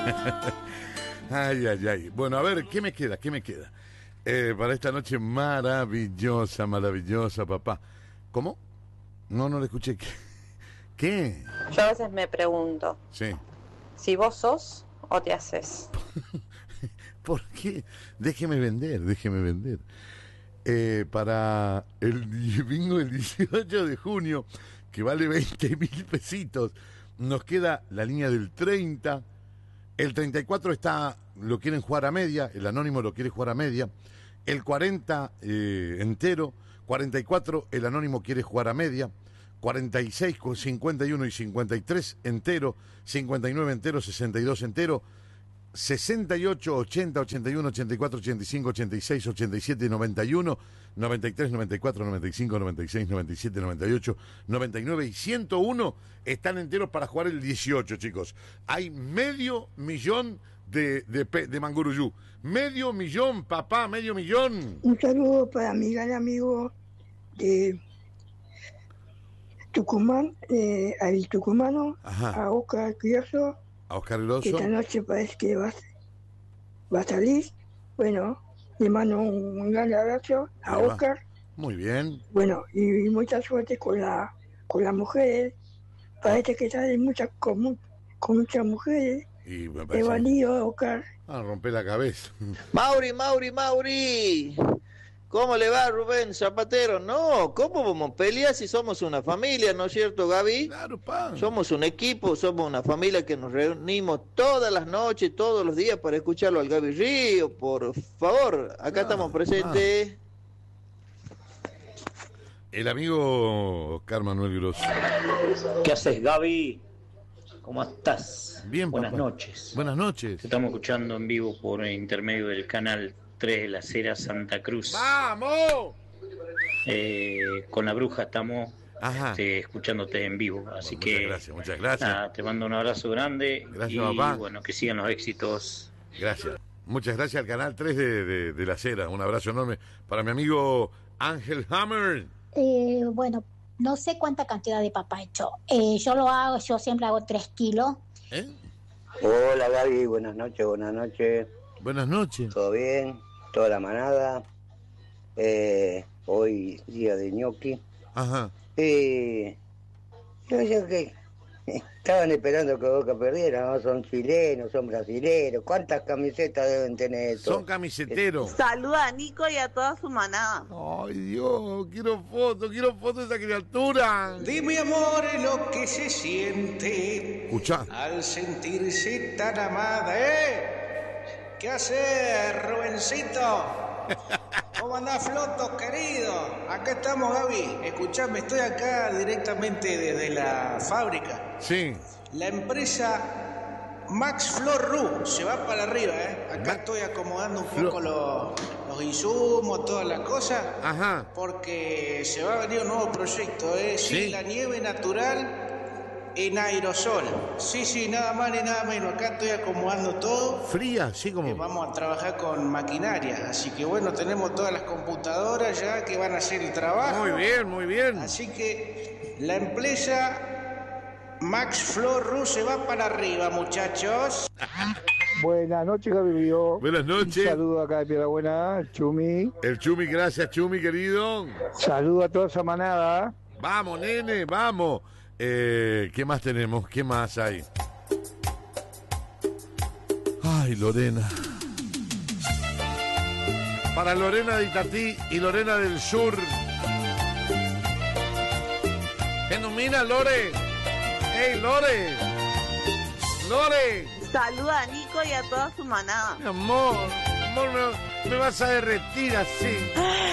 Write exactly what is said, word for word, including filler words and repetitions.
Ay, ay, ay. Bueno, a ver, ¿qué me queda? ¿Qué me queda? Eh, para esta noche maravillosa, maravillosa, papá. ¿Cómo? No, no le escuché. ¿Qué? ¿Qué? Yo a veces me pregunto, Sí. si vos sos o te haces. ¿Por qué? Déjeme vender, déjeme vender. Eh, para el bingo del dieciocho de junio, que vale veinte mil pesitos, nos queda la línea del treinta. El treinta y cuatro está, lo quieren jugar a media, el anónimo lo quiere jugar a media. El cuarenta eh, entero, cuarenta y cuatro el anónimo quiere jugar a media. cuarenta y seis con cincuenta y uno y cincuenta y tres entero, cincuenta y nueve entero, sesenta y dos entero, sesenta y ocho, ochenta, ochenta y uno, ochenta y cuatro, ochenta y cinco, ochenta y seis, ochenta y siete, noventa y uno, noventa y tres, noventa y cuatro, noventa y cinco, noventa y seis, noventa y siete, noventa y ocho, noventa y nueve y ciento uno están enteros para jugar el dieciocho, chicos. Hay medio millón de, de, de Manguruyú. Medio millón, papá, medio millón. Un saludo para mi gran amigo de Tucumán, eh, al tucumano, Ajá. a Oscar Crioso, A Oscar que Grosso. esta noche parece que va, va a salir. Bueno, le mando un, un gran abrazo a Ahí va. Oscar. Muy bien. Bueno, y, y mucha suerte con la con las mujeres. Parece que salen muchas con, mu- con muchas mujeres. Y me He parece. valido, Oscar. Ah, rompe la cabeza. Mauri, Mauri, Mauri. ¿Cómo le va, Rubén Zapatero? No, ¿cómo vamos a pelear si somos una familia, ¿no es cierto, Gaby? Claro, pa. Somos un equipo, somos una familia que nos reunimos todas las noches, todos los días para escucharlo al Gaby Río. Por favor, acá Claro, estamos presentes. El amigo Oscar Manuel Grosso. ¿Qué haces, Gaby? ¿Cómo estás? Bien, Buenas papá. noches. Buenas noches. Te estamos escuchando en vivo por intermedio del canal tres de la Cera Santa Cruz. ¡Vamos! Eh, con la bruja estamos Ajá. este, escuchándote en vivo. Así Bueno, que muchas gracias, muchas gracias. nada, te mando un abrazo grande. Gracias, y papá. bueno, que sigan los éxitos. Gracias. Muchas gracias al canal tres de, de, de la Cera. Un abrazo enorme para mi amigo Ángel Hammer. Eh, bueno, no sé cuánta cantidad de papá he hecho. Eh, yo lo hago, yo siempre hago tres kilos. ¿Eh? Hola Gaby, buenas noches, buenas noches. Buenas noches. ¿Todo bien? Toda la manada. Eh, hoy día de ñoqui. Ajá. Eh, yo decía que estaban esperando que Boca perdiera, ¿no? Son chilenos, son brasileños. ¿Cuántas camisetas deben tener estos? Son camiseteros. Saluda a Nico y a toda su manada. Ay, Dios, quiero foto, quiero foto de esa criatura. Dime, amor, lo que se siente Escuchá. al sentirse tan amada, ¿eh? ¿Qué haces, Rubencito? ¿Cómo andás, Floto, querido? Acá estamos, Gaby. Escuchame, estoy acá directamente desde la fábrica. Sí. La empresa Max Flor Ru se va para arriba, ¿eh? Acá Ma- estoy acomodando un Flor- poco los, los insumos, todas las cosas. Ajá. Porque se va a venir un nuevo proyecto, ¿eh? Sí, Sí. la nieve natural en aerosol. Sí, sí, nada más ni nada menos. Acá estoy acomodando todo. Fría, sí, Eh, como. vamos a trabajar con maquinaria. Así que bueno, tenemos todas las computadoras ya que van a hacer el trabajo. Muy bien, muy bien. Así que la empresa Max Flor Ru se va para arriba, muchachos. Buenas noches, Gaby Río. Buenas Un noches. saludo acá de Piedrabuena, Chumi. El Chumi, gracias, Chumi, querido. Saludo a toda esa manada. Vamos, nene, vamos. Eh, ¿Qué más tenemos? ¿Qué más hay? Ay, Lorena. Para Lorena de Itatí y Lorena del Sur. ¿Qué nos mira, Lore? ¡Ey, Lore! ¡Lore! Saluda a Nico y a toda su manada. Mi amor, amor, me, me vas a derretir así.